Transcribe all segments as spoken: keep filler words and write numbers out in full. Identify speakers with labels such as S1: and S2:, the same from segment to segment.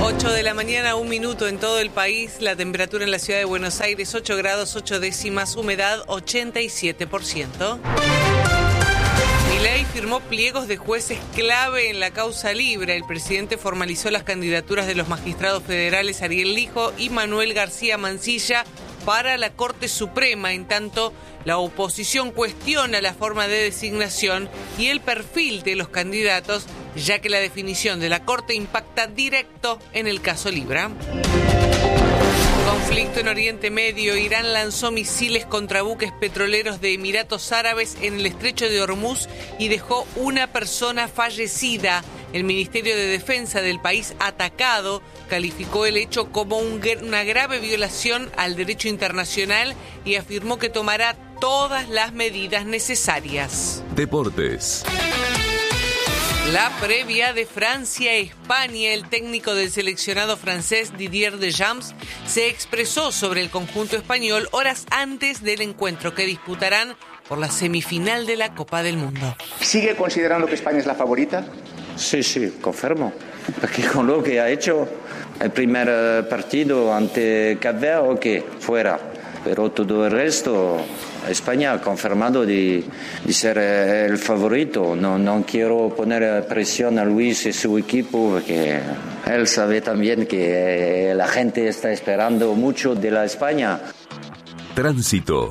S1: ocho de la mañana, un minuto en todo el país. La temperatura en la ciudad de Buenos Aires, ocho grados, ocho décimas, humedad ochenta y siete por ciento. Milei firmó pliegos de jueces clave en la causa Libra. El presidente formalizó las candidaturas de los magistrados federales Ariel Lijo y Manuel García Mansilla para la Corte Suprema. En tanto, la oposición cuestiona la forma de designación y el perfil de los candidatos, ya que la definición de la Corte impacta directo en el caso Libra. Conflicto en Oriente Medio. Irán lanzó misiles contra buques petroleros de Emiratos Árabes en el estrecho de Hormuz y dejó una persona fallecida. El Ministerio de Defensa del país atacado calificó el hecho como un, una grave violación al derecho internacional y afirmó que tomará todas las medidas necesarias.
S2: Deportes.
S1: La previa de Francia-España, el técnico del seleccionado francés Didier Deschamps se expresó sobre el conjunto español horas antes del encuentro que disputarán por la semifinal de la Copa del Mundo.
S3: ¿Sigue considerando que España es la favorita?
S4: Sí, sí, confirmo. Porque con lo que ha hecho el primer partido ante Cap Verde, ok, fuera. Pero todo el resto, España ha confirmado de, de ser el favorito. No, no quiero poner presión a Luis y su equipo, porque él sabe también que la gente está esperando mucho de la España.
S2: Tránsito.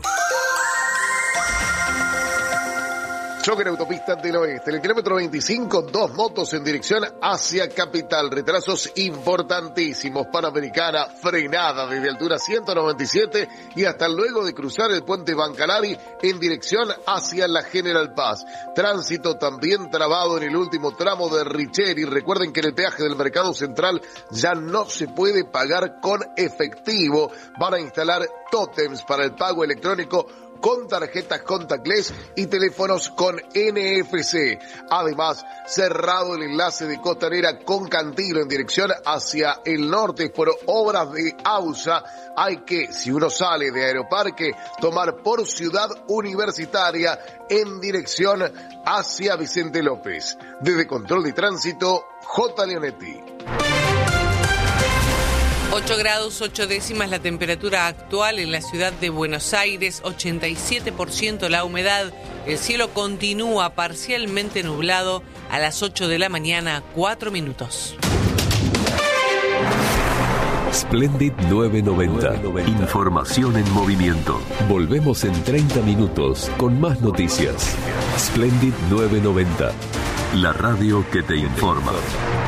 S5: Choque en autopista del oeste. En el kilómetro veinticinco, dos motos en dirección hacia Capital. Retrasos importantísimos. Panamericana frenada desde altura ciento noventa y siete y hasta luego de cruzar el puente Bancalari en dirección hacia la General Paz. Tránsito también trabado en el último tramo de Richeri. Recuerden que en el peaje del Mercado Central ya no se puede pagar con efectivo. Van a instalar tótems para el pago electrónico con tarjetas contactless y teléfonos con N F C. Además, cerrado el enlace de Costanera con Cantilo en dirección hacia el norte por obras de AUSA. Hay que, si uno sale de Aeroparque, tomar por Ciudad Universitaria en dirección hacia Vicente López. Desde Control de Tránsito, J. Leonetti.
S1: ocho grados, ocho décimas la temperatura actual en la ciudad de Buenos Aires, ochenta y siete por ciento la humedad. El cielo continúa parcialmente nublado a las ocho de la mañana, cuatro minutos.
S2: Splendid nueve noventa. Información en movimiento. Volvemos en treinta minutos con más noticias. Splendid nueve noventa. La radio que te informa.